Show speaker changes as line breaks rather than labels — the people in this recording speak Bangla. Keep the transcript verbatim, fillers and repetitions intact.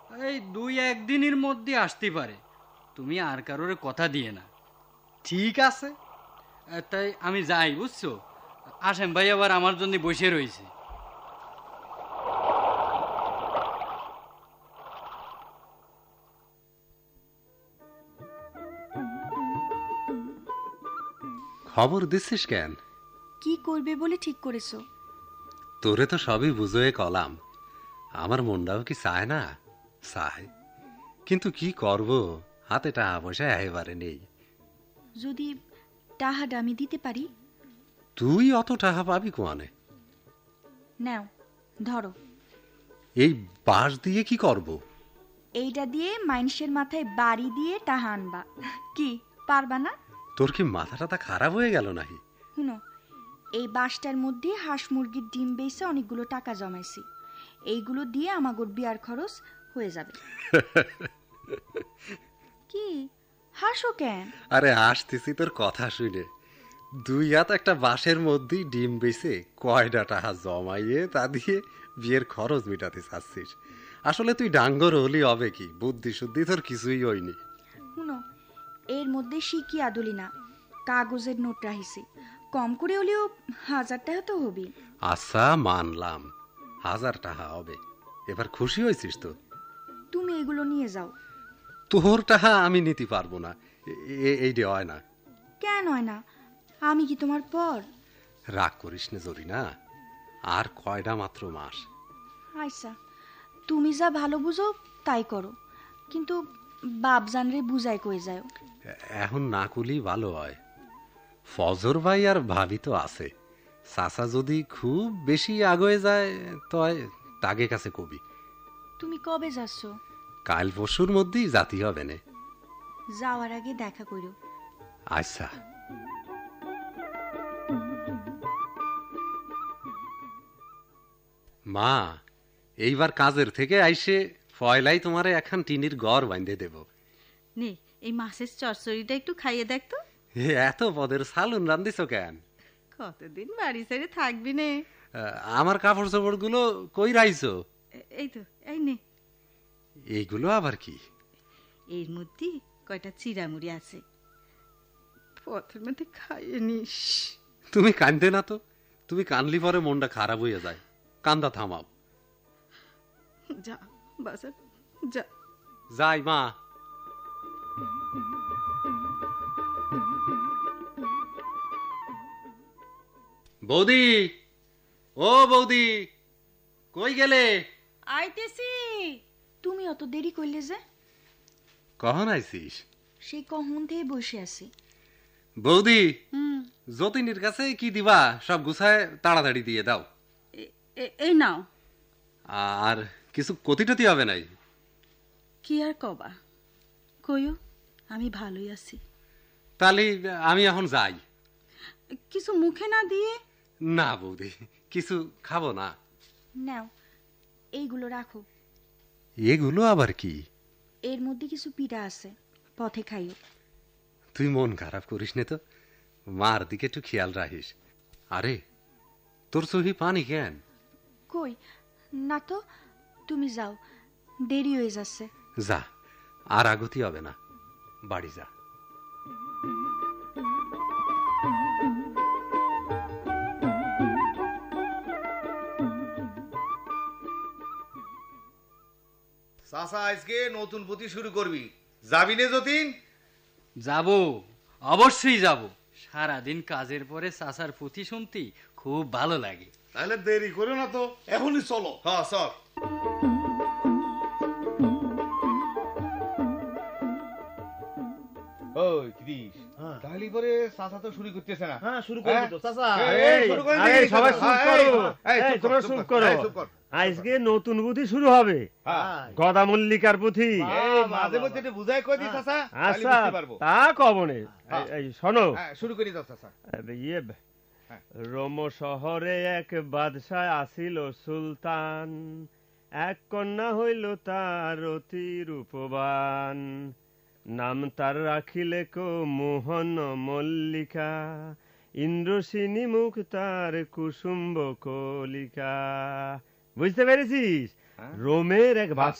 এই দুই একদিনের মধ্যে আসতে পারে, তুমি আর কারোর কথা দিয়ে না।
ঠিক আছে,
তাই আমি যাই, বুঝছো? আসেন ভাই আবার আমার জন্য বসে রয়েছে।
খবর দিচ্ছিস কেন?
কি করবে বলে ঠিক করেছো?
তোরে তো সবই বুঝোয়ে কলাম, আমার মনটাও কি চায় না? চায়, কিন্তু কি করব, হাতে টাকা পয়সা একেবারে নেই।
যদি টাহাটা আমি দিতে পারি?
তুই অত টাকা পাবি কোয়ানে?
নাও ধরো।
এই বাঁশ দিয়ে কি করব?
এইটা দিয়ে মানুষের মাথায় বাড়ি দিয়ে টাহা আনবা। কি পারবা না?
তোর কি মাথাটা খারাপ হয়ে গেল নাকি?
শুনো, এই বাঁশটার মধ্যে হাঁস মুরগির ডিম বেচে অনেকগুলো টাকা জমাইছি, এইগুলো দিয়ে আমাগোর বিয়ার খরচ হয়ে যাবে। কি হাসো কেন?
আরে আসতেছি তোর কথা শুনে। দুই হাত একটা বাঁশের মধ্যেই ডিম বেচে কয়টা টাকা জমাইয়ে তা দিয়ে বিয়ের খরচ মেটাতে চাচ্ছিস? আসলে তুই ডাঙ্গর হলি হবে কি, বুদ্ধি শুদ্ধি তোর কিছুই হয়নি।
শুনো, এর মধ্যে শিকি আদলি না, কাগজের নোট রাখিছি, কম করে হলেও হাজার টাকা তো হবে।
আচ্ছা মানলাম, হাজার টাকা হবে। এবার খুশি হয়েছিস তো?
তুমি এগুলো নিয়ে যাও।
তোর টাকা আমি নিতে পারবো না, এই ডে হয় না।
কেন হয় না? আমি কি তোমার পর?
রাগ করিস না জরিনা, আর কয়টা মাত্র মাস।
আচ্ছা, তুমি যা ভালো বুঝো তাই করো, কিন্তু বাপজান রে বুঝাই কয়ে যায়।
এখন না করলি ভালো হয়। ফজর ভাই আর ভাবি তো আছে, চাচা যদি খুব বেশি আগে যায় তয় তাগে কাছে কবি।
তুমি কবে যাচ্ছ?
কাল পরশুর মধ্যেই জাতি হবে না।
যাওয়ার আগে দেখা করো।
আচ্ছা। মা, এইবার কাজের থেকে আইসে ফয়লাই তোমারে এখন টিনির ঘর বাঁধে দেব।
নে, এই মাছের চচ্চড়িটা একটু খাইয়ে দেখ তো।
এত পদের সালুন রান্ধিস কেন?
কতদিন বাড়ি ছেড়ে থাকবি নে?
আমার কাপড় চোপড় গুলো কই রাইছো?
এই তো, এই নে।
এইগুলো আবার কি?
এর মধ্যে কয়টা চিড়ামুড়ি আছে, পথের মধ্যে খাইয়ে নিস।
তুমি কান্দে না তো, তুমি কানলি পরে মনটা খারাপ হয়ে যায়। কান্দা থামাও।
যা বাজার যা।
যাই মা। বৌদি, ও বৌদি, কই গেলে?
আইতেছি।
তুমি অত দেরি করলে যে?
কখন আইছিস?
সেই কখন থেকে বসে আছি।
বৌদি,
হুম,
যতীনের কাছে কি দিবা সব গুছায় তাড়াতাড়ি দিয়ে দাও।
এই নাও।
আর কিছু কতিটতি হবে নাই?
কি আর কবা, কইও আমি ভালোই আছি।
তাহলে আমি এখন যাই।
কিছু মুখে না দিয়ে?
না বৌদি, কিছু খাবো না।
নাও, এইগুলো রাখো।
এগুলো আবার কি?
এর মধ্যে কিছু পিঠা আছে, পথে খাইও।
তুই মন খারাপ করিস নে তো, মার দিকে একটু খেয়াল রাখিস। আরে তোর চোখে পানি কেন?
কই না তো, তুমি যাও, দেরি হয়ে যাচ্ছে।
যা, আর আগতি হবে না, বাড়ি যা।
চাচা আজকে নতুন পুঁথি শুরু করবি, যাবি নে যতীন?
যাব, অবশ্যই যাব। সারাদিন কাজের পরে চাচার পুঁথি শুনতে খুব ভালো লাগে।
তাহলে দেরি করো না তো, এখনই চলো।
হ্যাঁ চল। ওই কৃষ, তাহলে পরে চাচা তো শুরু করতেছে না।
হ্যাঁ শুরু করবি তো চাচা।
এই, শুরু করে
আরে
দিবি
সবাই
চাচা।
চুপ
এই,
করো,
এই,
এই
চুপ কর,
তোমরা
চুপ
চুপ
কর,
করো।
এই, চুপ কর।
আজকে নতুন পুঁথি শুরু হবে,
হ্যাঁ।
গদা মল্লিকার পুঁথি।
এই, মাঝে মধ্যে একটু বুঝাই কই দিস চাচা, তাহলে
আচ্ছা
বুঝতে পারবো।
তা কবনে।
হ্যাঁ।
এই শোনো,
হ্যাঁ, শুরু করি দাও চাচা।
আরে ইয়ে
হ্যাঁ।
রোম শহরে এক বাদশাহ আসিল সুলতান, এক কন্যা হইল তার অতি রূপবান, নাম তার রাখিলে কো মোহন মল্লিকা, ইন্দ্রসিনী মুখ তার কুসুম্ব কলিকা। বুঝতে পেরেছিস? রোমের এক